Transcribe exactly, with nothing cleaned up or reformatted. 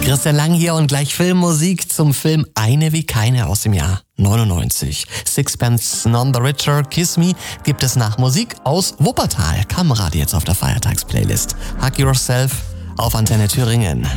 Christian Lang hier und gleich Filmmusik zum Film Eine wie keine aus dem Jahr neunundneunzig. Sixpence None the Richer, Kiss Me gibt es nach Musik aus Wuppertal. Kamerads jetzt auf der Feiertagsplaylist. Hug Yourself auf Antenne Thüringen.